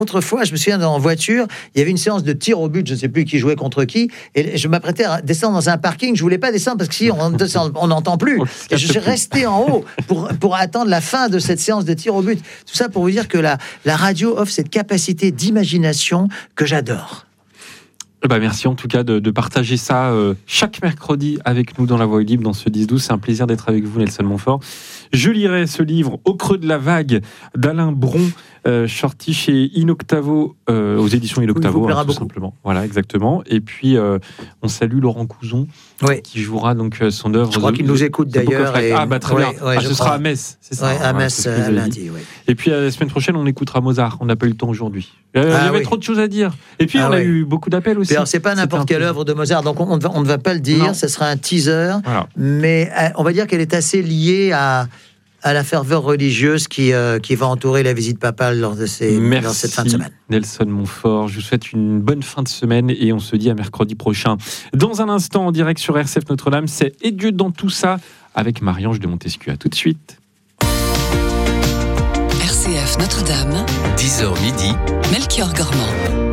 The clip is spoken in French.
Autrefois, je me souviens, en voiture, il y avait une séance de tir au but, je ne sais plus qui jouait contre qui, et je m'apprêtais à descendre dans un parking. Je ne voulais pas descendre parce que si on descend, on n'entend plus. Et je suis resté en haut pour attendre la fin de cette séance de tir au but. Tout ça pour vous dire que la radio offre cette capacité d'imagination que j'adore. Merci en tout cas de partager ça chaque mercredi avec nous dans La Voix Libre, dans ce 10-12. C'est un plaisir d'être avec vous, Nelson Montfort. Je lirai ce livre Au creux de la vague d'Alain Bron, sorti chez Inoctavo, aux éditions Inoctavo, tout simplement. Voilà, exactement. Et puis on salue Laurent Couzon, qui jouera donc son œuvre. Je crois qu'il nous écoute d'ailleurs. Très bien. Ce sera à Metz, c'est ça. À Metz, lundi. Et puis la semaine prochaine, on écoutera Mozart. On n'a pas eu le temps aujourd'hui. Il y avait trop de choses à dire. Et puis on a eu beaucoup d'appels aussi. Alors, c'est pas n'importe quelle œuvre de Mozart, donc on ne va pas le dire. Ce sera un teaser, mais on va dire qu'elle est assez liée à la ferveur religieuse qui va entourer la visite papale lors de cette fin de semaine. Nelson Montfort, je vous souhaite une bonne fin de semaine et on se dit à mercredi prochain. Dans un instant, en direct sur RCF Notre-Dame, c'est Et Dieu dans tout ça avec Marie-Ange de Montesquieu. À tout de suite. RCF Notre-Dame, 10h midi, Melchior Gormand.